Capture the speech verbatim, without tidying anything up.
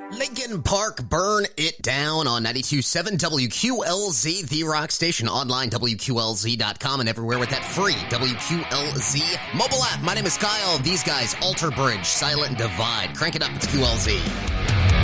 Lincoln Park, burn it down on ninety-two point seven W Q L Z, the rock station, online, W Q L Z dot com, and everywhere with that free W Q L Z mobile app. My name is Kyle. These guys, Alter Bridge, Silent Divide. Crank it up, it's Q L Z.